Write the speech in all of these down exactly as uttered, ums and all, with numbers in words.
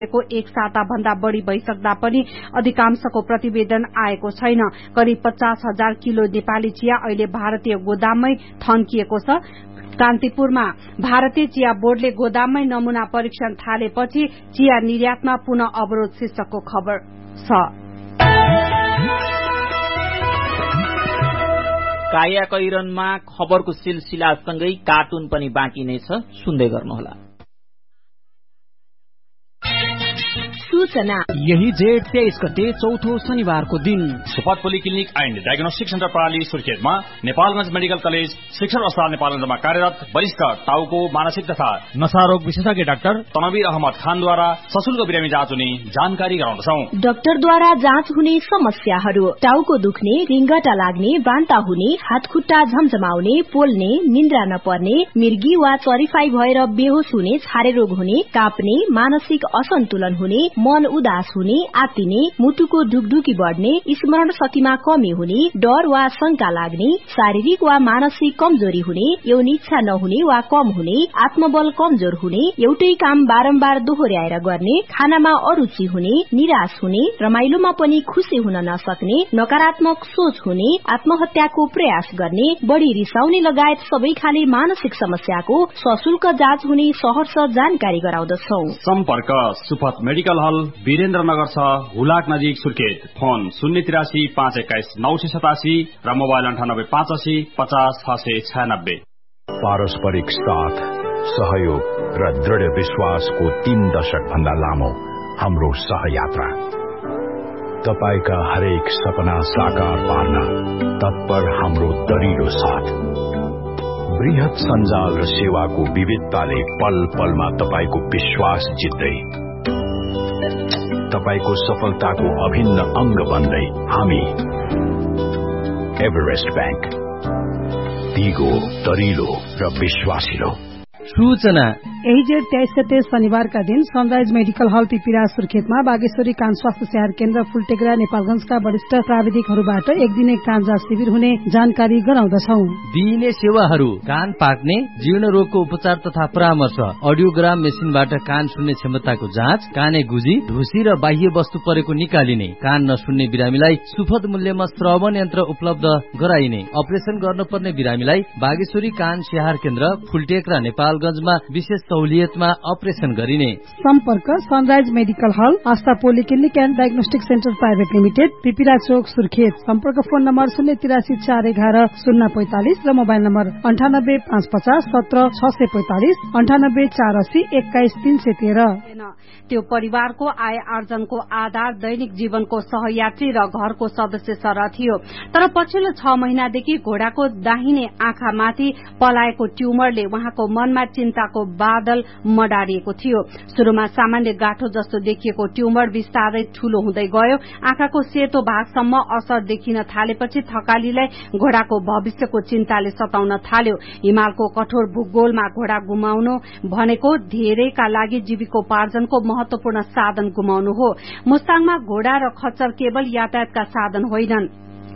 को एक साता भन्दा बढ़ी भइसक्दा पनि अधिकांशको प्रतिवेदन आएको छैन। करिब पचास हजार किलो नेपाली चिया अहिले भारतीय गोदाममै थन्किएको छ। कान्तिपुरमा भारतीय चिया बोर्डले गोदाममै नमूना परीक्षण थालेपछि चिया निर्यातमा पुनः अवरोध शीर्षकको खबर छ। काया कैरनमा खबरको सिलसिलासँगै कार्टुन पनि बाँकी नै छ, सुन्दै गर्नुहोला। सूचना यही जेठ तेइस गते चौथो शनिबारको दिन सुपथ पोलिक्लिनिक एन्ड डायग्नोस्टिक सेन्टर प्रणाली सुर्खेतमा नेपालगंज मेडिकल कलेज शिक्षण अस्पताल नेपालगंजमा कार्यरत वरिष्ठ टाउको मानसिक तथा नशारोग विशेषज्ञ डाक्टर तनवीर अहमद खानद्वारा सशुल्क बिरामी जाँच हुने जानकारी गराउँदछौ। डाक्टरद्वारा जाँच हुने समस्याहरू: टाउको दुख्ने, रिङ्गटा लाग्ने, बान्ता हुने, हातखुट्टा झमझमाउने, पोल्ने, निन्द्रा नपर्ने, मिर्गी वा चरिफाई भएर बेहोस हुने, छारे रोग हुने, काप्ने, मानसिक असन्तुलन हुने, मन उदास हुने, आत्तिने, मुटुको ढुकढुकी बढ्ने, स्मरण शक्तिमा कमी हुने, डर वा शंका लाग्ने, शारीरिक वा मानसिक कमजोरी हुने, यौन इच्छा नहुने वा कम हुने, आत्मबल कमजोर हुने, एउटै काम बारम्बार दोहोर्याएर गर्ने, खानामा अरुचि हुने, निराश हुने, रमाइलोमा पनि खुशी हुन नसक्ने, नकारात्मक सोच हुने, आत्महत्याको प्रयास गर्ने, बढ़ी रिसाउने लगायत सबै खाले मानसिक समस्याको सशुल्क जाँच हुने सहर्ष जानकारी गराउँदछौ। सम्पर्क सुपथ मेडिकल हल, वीरेन्द्रनगर छ, हुलाक नजिक, सुर्खेत। फोन शून्य तिरासी पाँच एक्काइस नौ सय सतासी र मोबाइल अन्ठानब्बे पाँच असी पचास छ सय छयानब्बे। पारस्परिक साथ, सहयोग र दृढ़ विश्वासको तीन दशक भन्दा लामो हाम्रो सहयात्रा। तपाईका हरेक सपना साकार पार्न तत्पर हाम्रो दरिलो साथ। बृहत सञ्जाल र सेवाको विविधताले पल पलमा तपाईको विश्वास जित्दै, तपाईको सफलताको अभिन्न अंग बन्दै हामी एभरेस्ट बैंक, दिगो, दरिलो र विश्वासिलो। सूचना यही जेठ तेइस गते शनिबारका दिन सनराइज मेडिकल हल पिपिरा सुर्खेतमा बागेश्वरी कान स्वास्थ्य सेवा केन्द्र फुलटेकरा नेपालगंजका वरिष्ठ प्राविधिकहरूबाट एक दिने कान जाँच शिविर हुने जानकारी गराउँदछौ। दिइने सेवाहरू: कान पाक्ने, जीर्ण रोगको उपचार तथा परामर्श, अडियोग्राम मेसिनबाट कान सुन्ने क्षमताको जाँच, काने गुजी, ढुसी र बाह्य वस्तु परेको निकालिने, कान नसुन्ने बिरामीलाई सुपथ मूल्यमा श्रवण यन्त्र उपलब्ध गराइने, अपरेशन गर्नुपर्ने बिरामीलाई बागेश्वरी कान स्याहार केन्द्र फुलटेकरा नेपालगंजमा विशेष सहुलियतमा अपरेशन गरिने। सम्पर्क sunrise medical hall, Astha polyclinic and diagnostic centre private limited, पिपिरा चोक, सुर्खेत। सम्पर्क फोन नम्बर शून्य तिरासी चार एघार शून्य पैंतालिस र मोबाइल नम्बर अन्ठानब्बे पाँच पचास सत्र छ सय पैंतालिस अन्ठानब्बे चार अस्सी एक्काइस तीन सय तेह्र। त्यो परिवारको आय आर्जनको आधार दैनिक जीवनको सहयात्री र घरको सदस्य सरह थियो। तर पछिल्लो छ महिनादेखि घोडाको दाहिने आँखामाथि पलाएको ट्युमरले उहाँको मनमा चिन्ताको बादल मडारिएको थियो। शुरूमा सामान्य गाँठो जस्तो देखिएको ट्युमर बिस्तारै ठूलो हुँदै गयो। आँखाको सेतो भागसम्म असर देखिन थालेपछि थकालीलाई घोडाको भविष्यको चिन्ताले सताउन थाल्यो। हिमालको कठोर भूगोलमा घोडा गुमाउनु भनेको धेरैका लागि जीविकोपार्जनको महत्वपूर्ण साधन गुमाउनु हो। मुस्ताङमा घोडा र खच्चर केवल यातायातका साधन होइनन्,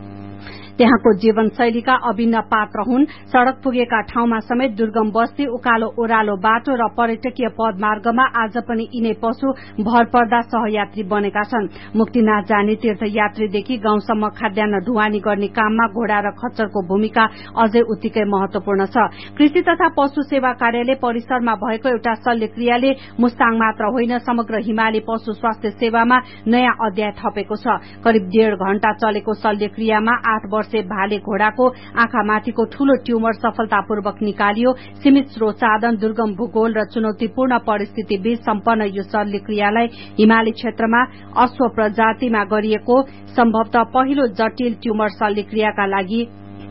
त्यहाँको जीवनशैलीका अभिन्न पात्र हुन्। सड़क पुगेका ठाउँमा समेत दुर्गम बस्ती, उकालो ओह्रालो बाटो र पर्यटकीय पदमार्गमा आज पनि यिनै पशु भरपर्दा सहयात्री बनेका छन्। मुक्तिनाथ जाने तीर्थयात्रीदेखि गाउँसम्म खाद्यान्न ढुवानी गर्ने काममा घोडा र खच्चरको भूमिका अझै उत्तिकै महत्वपूर्ण छ। कृषि तथा पशु सेवा कार्यालय परिसरमा भएको एउटा शल्यक्रियाले मुस्ताङ मात्र होइन, समग्र हिमाली पशु स्वास्थ्य सेवामा नयाँ अध्याय थपेको छ। करिब डेढ़ घण्टा चलेको शल्यक्रियामा आठ वर्ष भाले घोडाको आँखामाथिको ठूलो ट्युमर सफलतापूर्वक निकालियो। सीमित स्रोत साधन, दुर्गम भूगोल र चुनौतीपूर्ण परिस्थिति बीच सम्पन्न यो शल्यक्रियालाई हिमाली क्षेत्रमा अश्व प्रजातिमा गरिएको सम्भवतः पहिलो जटिल ट्युमर शल्यक्रियाका लागि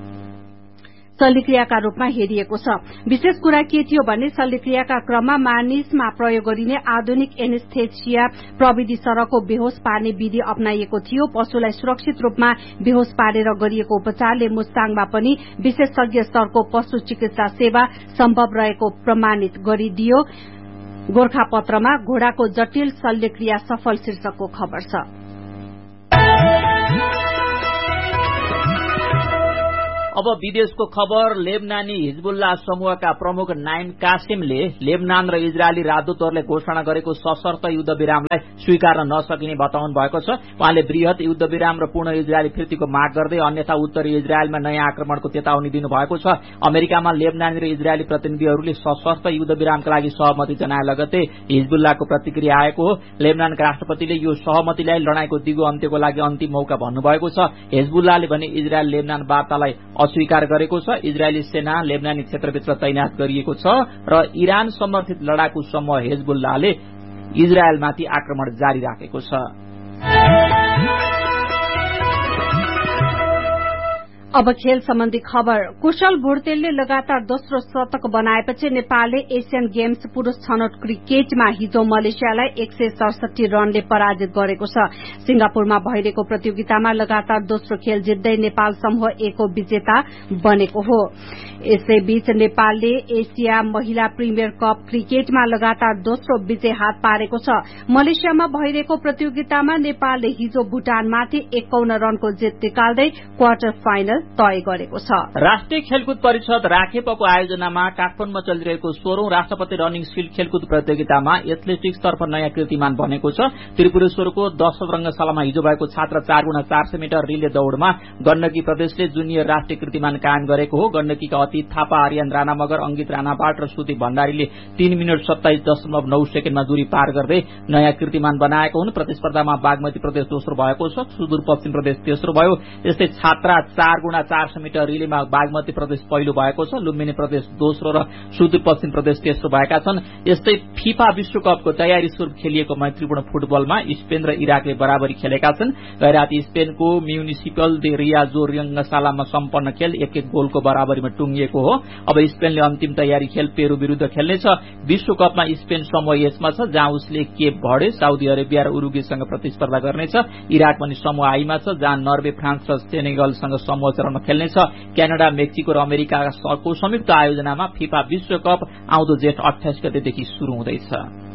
शल्यक्रियाका रूपमा हेरिएको छ। विशेष कुरा के थियो भने शल्यक्रियाका क्रममा मानिसमा प्रयोग गरिने आधुनिक एनेस्थेसिया प्रविधि सरहको बेहोस पार्ने विधि अपनाइएको थियो। पशुलाई सुरक्षित रूपमा बेहोस पारेर गरिएको उपचारले मुस्ताङमा पनि विशेषज्ञ स्तरको पशु चिकित्सा सेवा सम्भव रहेको प्रमाणित गरिदियो। गोर्खापत्रमा घोडाको जटिल शल्यक्रिया सफल शीर्षकको खबर छ। अब विदेशको खबर। लेबनानी हिजबुल्लाह समूहका प्रमुख नाइम कासिमले लेबनान र इजरायली राजदूतहरूले घोषणा गरेको सशर्त युद्ध विरामलाई स्वीकार्न नसकिने बताउनु भएको छ। उहाँले वृहत युद्ध विराम र पूर्ण इजरायली फिर्तीको माग गर्दै अन्यथा उत्तरी इजरायलमा नयाँ आक्रमणको चेतावनी दिनुभएको छ। अमेरिकामा लेबनानी र इजरायली प्रतिनिधिहरूले सशर्त युद्ध विरामका लागि सहमति जनाए लगत्तै हिजबुल्लाहको प्रतिक्रिया आएको हो। लेबनानका राष्ट्रपतिले यो सहमतिलाई लडाईँको दिगो अन्त्यको लागि अन्तिम मौका भन्नुभएको छ। हिजबुल्लाहले भने इजरायल लेबनान वार्तालाई अस्वीकार गरेको छ। इजरायली सेना लेबनानी क्षेत्रभित्र तैनात गरिएको छ र इरान समर्थित लडाकु समूह हिजबुल्लाहले इजरायलमाथि आक्रमण जारी राखेको छ। अब खेल सम्बन्धी खबर। कुशल भुर्तेलले लगातार दोस्रो शतक बनाएपछि नेपालले एसियन गेम्स पुरूष छनौट क्रिकेटमा हिजो मलेसियालाई एक सय सडसठी रनले पराजित गरेको छ। सिंगापुरमा भइरहेको प्रतियोगितामा लगातार दोस्रो खेल जित्दै नेपाल समूह ए को विजेता बनेको हो। यसैबीच नेपालले एसिया महिला प्रिमियर कप क्रिकेटमा लगातार दोस्रो विजय हात पारेको छ। मलेसियामा भइरहेको प्रतियोगितामा नेपालले हिजो भूटानमाथि एकाउन्न रनको जित निकाल्दै क्वार्टर फाइनल तय गरेको छ। राष्ट्रिय खेलकुद परिषद राखेपको आयोजनामा काठमाडौँमा चलिरहेको सोह्रौं राष्ट्रपति रनिङ सिल्ड खेलकुद प्रतियोगितामा एथलेटिक्स तर्फ नयाँ कीर्तिमान बनेको छ। त्रिपुरेश्वरको दश रंगशालामा हिजो भएको छात्र चार गुणा चार सय मिटर रिले दौड़मा गण्डकी प्रदेशले जुनियर राष्ट्रिय कीर्तिमान कायम गरेको हो। गण्डकीका अतीत थापा, आर्यन राणा मगर, अंगित राणाबाट र सुदीप भण्डारीले तीन मिनट सत्ताइस दशमलव नौ सेकेण्डमा दूरी पार गर्दै नयाँ कीर्तिमान बनाएको हुन्। प्रतिस्पर्धामा बागमती प्रदेश दोस्रो भएको छ, सुदूरपश्चिम प्रदेश तेस्रो भयो। यस्तै छात्रा चार गुणा चार सय मिटर रिलेमा बागमती प्रदेश पहिलो भएको छ, लुम्बिनी प्रदेश दोस्रो र सुदूरपश्चिम प्रदेश तेस्रो भएका छन्। यस्तै फिफा विश्वकपको तयारी स्वरूप खेलिएको मैत्रीपूर्ण फुटबलमा स्पेन र इराकले बराबरी खेलेका छन्। गैराती स्पेनको म्युनिसिपल दे रियाजो रंगशालामा सम्पन्न खेल एक एक गोलको बराबरीमा टुंगिएको हो। अब स्पेनले अन्तिम तयारी खेल पेरू विरूद्ध खेल्नेछ। विश्वकपमा स्पेन समूह एसमा छ, जहाँ उसले केप भर्डे, साउदी अरेबिया र उरुग्वेसँग प्रतिस्पर्धा गर्नेछ। इराक पनि समूह आईमा छ, जहाँ नर्वे, फ्रान्स र सेनेगलसँग समूह चरणमा खेल्नेछ। क्यानाडा, मेक्सिको र अमेरिकाको संयुक्त आयोजनामा फिफा विश्वकप आउँदो जेठ अठाइस गतेदेखि शुरू हुँदैछ।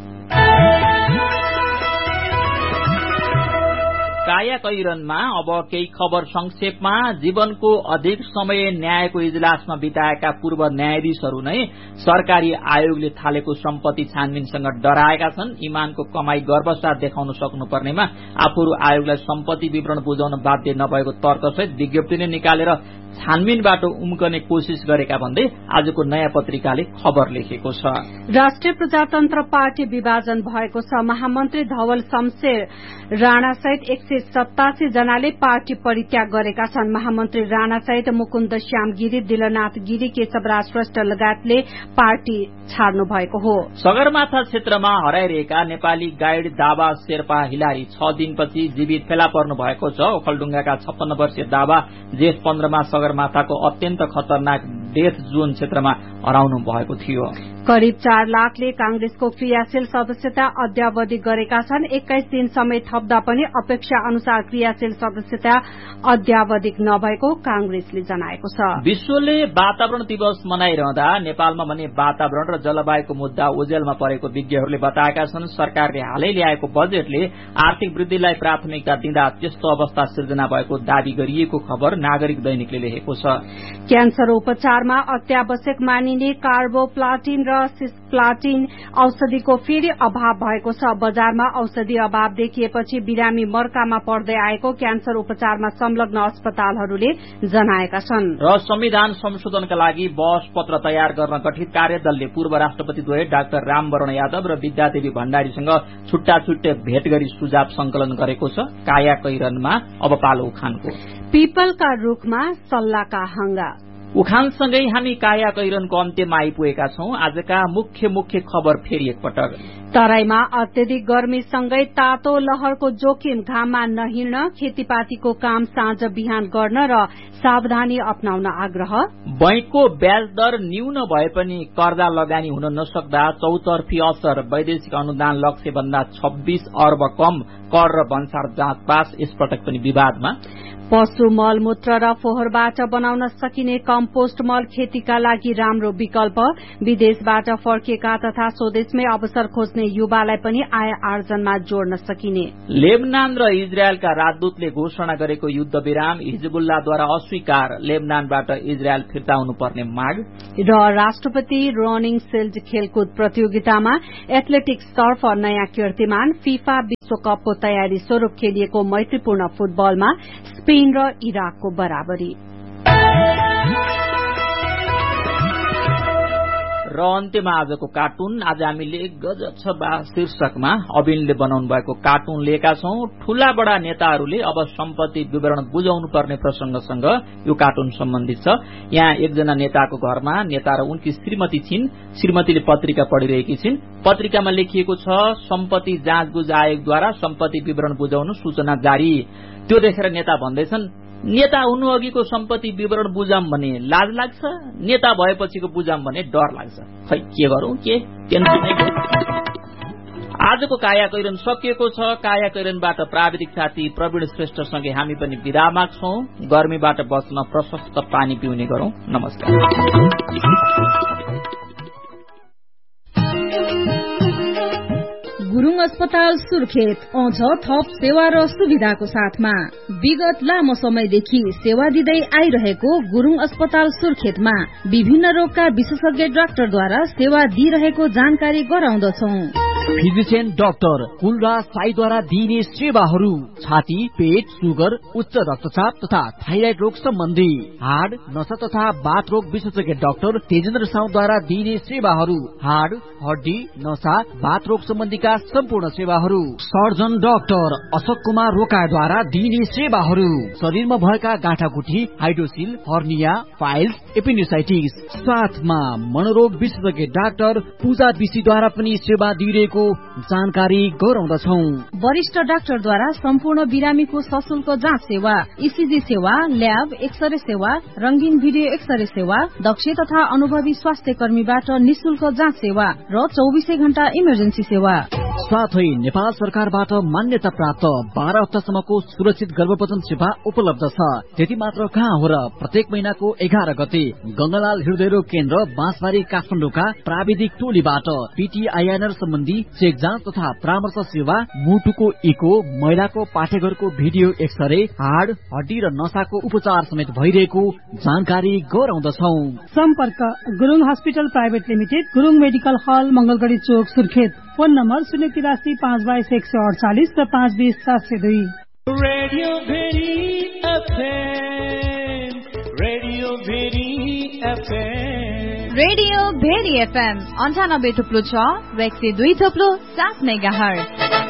काया कैरनमा अब केही खबर संक्षेपमा। जीवनको अधिक समय न्यायको इजलासमा बिताएका पूर्व न्यायाधीशहरू नै सरकारी आयोगले थालेको सम्पत्ति छानबिनसँग डराएका छन्। इमानको कमाई गर्भसाथ देखाउन सक्नुपर्नेमा आफूहरू आयोगलाई सम्पत्ति विवरण बुझाउन बाध्य नभएको तर्कसहित विज्ञप्ति नै निकालेर छानबिनबाट उम्कने कोशिश गरेका भन्दै आजको नयाँ पत्रिकाले खबर लेखेको छ। राष्ट्रिय प्रजातन्त्र पार्टी विभाजन भएको छ। महामन्त्री धवल शमशेर राणा सहित एक सय सतासी जनाले पार्टी परित्याग गरेका छन्। महामन्त्री राणा सहित मुकुन्द श्याम गिरी, दिलनाथ गिरी, केशवराज श्रेष्ठ लगायतले पार्टी छाड्नु भएको हो। सगरमाथा क्षेत्रमा हराइरहेका नेपाली गाइड दावा शेर्पा हिलारी छ दिनपछि जीवित फेला पर्नु भएको छ। ओखलढुङ्गाका छप्पन्न वर्षीय दावा जेठ पन्ध्रमा सगरमाथाको अत्यन्त खतरनाक डेथ जोन क्षेत्रमा हराउनु भएको थियो। करिब चार लाखले कांग्रेसको क्रियाशील सदस्यता अद्यावधि गरेका छन्। एक्काइस दिन समय थप्दा पनि अपेक्षा अनुसार क्रियाशील सदस्यता अद्यावधिक नभएको कांग्रेसले जनाएको छ। विश्वले वातावरण दिवस मनाइरहँदा नेपालमा भने वातावरण र जलवायुको मुद्दा ओझेलमा परेको विज्ञहरूले बताएका छन्। सरकारले हालै ल्याएको बजेटले आर्थिक वृद्धिलाई प्राथमिकता दिँदा त्यस्तो अवस्था सिर्जना भएको दावी गरिएको खबर नागरिक दैनिकले लेखेको छ। क्यान्सर उपचारमा अत्यावश्यक मानिने कार्बोप्लाटिन र सिस्प्लाटिन औषधिको फेरि अभाव भएको छ। बजारमा औषधि अभाव देखिएपछि बिरामी मर्कामा पर्दै आएको क्यान्सर उपचारमा संलग्न अस्पतालहरूले जनाएका छन्। र संविधान संशोधनका लागि बहस पत्र तयार गर्न गठित कार्यदलले पूर्व राष्ट्रपतिद्वय डाक्टर रामवरण यादव र विद्यादेवी भण्डारीसँग छुट्टा छुट्टै भेट गरी सुझाव संकलन गरेको छ। काया कैरनमा अब पालो उखानको। पीपलका रूखमा सल्लाहका हंगा। उखानसँगै हामी काया कैरनको अन्त्यमा आइपुगेका छौं। आजका मुख्य मुख्य खबर फेरि एकपटक। तराईमा अत्यधिक गर्मीसँगै तातो लहरको जोखिम, घाममा नहिँड्न, खेतीपातीको काम साँझ बिहान गर्न र सावधानी अपनाउन आग्रह। बैंकको ब्याज दर न्यून भए पनि कर्जा लगानी हुन नसक्दा चौतर्फी असर, वैदेशिक अनुदान लक्ष्य भन्दा छब्बीस अर्ब कम, कर र भन्सार जाँच पास, यसपटक पनि विवादमा। पशु मलमूत्र र फोहोरबाट बनाउन सकिने कम कम्पोस्ट मल खेतीका लागि राम्रो विकल्प। विदेशबाट फर्किएका तथा स्वदेशमै अवसर खोज्ने युवालाई पनि आय आर्जनमा जोड्न सकिने। लेबनान र इजरायलका राजदूतले घोषणा गरेको युद्ध विराम हिजबुल्लाद्वारा अस्वीकार। लेबनानबाट इजरायल फिर्ता हुनुपर्ने माग। र राष्ट्रपति रनिङ सिल्ड खेलकुद प्रतियोगितामा एथलेटिक्स तर्फ नयाँ कीर्तिमान। फिफा विश्वकपको तयारी स्वरूप खेलिएको मैत्रीपूर्ण फुटबलमा स्पेन र इराकको बराबरी। र अन्त्यमा आजको कार्टुन। आज हामीले गजब छ बा शीर्षकमा अबिनले बनाउनु भएको कार्टुन लिएका छौं। ठूला बड़ा नेताहरूले अब सम्पत्ति विवरण बुझाउनु पर्ने प्रसंगसँग यो कार्टुन सम्बन्धित छ। यहाँ एकजना नेताको घरमा नेता र उनकी श्रीमती छिन्। श्रीमतीले पत्रिका पढिरहेकी छिन्। पत्रिकामा लेखिएको छ सम्पत्ति जाँचबुझ आयोगद्वारा सम्पत्ति विवरण बुझाउनु सूचना जारी। त्यो देखेर नेता भन्दैछन् नेता हुनु अघिको सम्पत्ति विवरण बुझाम भने लाज लाग्छ, नेता भएपछिको बुझाम भने डर लाग्छ। खै के गरौं, के टेन्सन नै भयो। आजको काया कैरन सकिएको छ। काया कैरनबाट प्राविधिक साथी प्रवीण श्रेष्ठसँगै हामी पनि विरामा छौं। गर्मीबाट बच्न प्रशस्त पानी पिउने गरौं। नमस्कार। गुरुङ अस्पताल सुर्खेत आउँछ थप सेवा र सुविधाको साथमा। विगत लामो समयदेखि सेवा दिँदै आइरहेको गुरुङ अस्पताल सुर्खेतमा विभिन्न रोगका विशेषज्ञ डाक्टरद्वारा सेवा दिइरहेको जानकारी गराउँदछौं। फिजिशियन डाक्टर कुलराज साईद्वारा दिइने सेवाहरू छाती, पेट, सुगर, उच्च रक्तचाप तथा थाइराइड रोग सम्बन्धी, हाड, नसा तथा बाथ रोग विशेषज्ञ डाक्टर तेजेन्द्र साउद्वारा दिइने सेवाहरू, हाड, हड्डी, नसा, बाथ रोग सम्बन्धीका सम्पूर्ण सेवाहरू, सर्जन डाक्टर अशोक कुमार रोकाद्वारा दिइने सेवाहरू, शरीरमा भएका गाँठागुठी, हाइड्रोसिल, हर्निया, फाइल्स, एपेन्डिसाइटिस, साथमा मनोरोग विशेषज्ञ डाक्टर पूजा विशीद्वारा पनि सेवा दिइरहेको जानकारी गराउँदछौ। वरिष्ठ डाक्टरद्वारा सम्पूर्ण बिरामीको सशुल्क जाँच सेवा, ईसीजी सेवा, ल्याब, एक्सरे सेवा, रंगीन भिडियो एक्सरे सेवा, दक्ष तथा अनुभवी स्वास्थ्य कर्मीबाट निशुल्क जाँच सेवा र चौबीसै घण्टा इमर्जेन्सी सेवा। साथै नेपाल सरकारबाट मान्यता प्राप्त बाह्र हप्तासम्मको सुरक्षित गर्भपतन सेवा उपलब्ध छ। त्यति मात्र कहाँ हो र प्रत्येक महिनाको एघार गते गंगालाल हृदय रोग केन्द्र बाँसबारी काठमाडौँका प्राविधिक टोलीबाट पीटीआईएनआर सम्बन्धी चेक जाँच तथा परामर्श सेवा, मुटुको इको, महिलाको पाठेघरको भिडियो एक्सरे, हाड, हड्डी र नसाको उपचार समेत भइरहेको जानकारी गराउँदछौ। सम्पर्क Gurung hospital private limited, Gurung medical हल, मंगलगढ़ी चोक, सुर्खेत। फोन नम्बर शून्य तिरासी पाँच बाइस एक सय अडचालिस र पाँच बीस सात सय दुई। Radio very FM, radio very FM, radio very FM अन्ठानब्बे थुप्लो छ र एक सय दुई थुप्लो सात मेगा हर्ज।